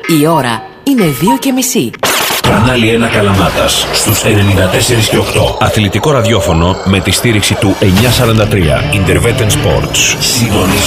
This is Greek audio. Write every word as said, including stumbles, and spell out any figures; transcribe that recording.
Η ώρα είναι δύο και μισή. Κανάλι ένα Καλαμάτας στους ενενήντα τέσσερα και οκτώ. Αθλητικό ραδιόφωνο με τη στήριξη του εννιακόσια σαράντα τρία Interveten Sports. Συντονίζουμε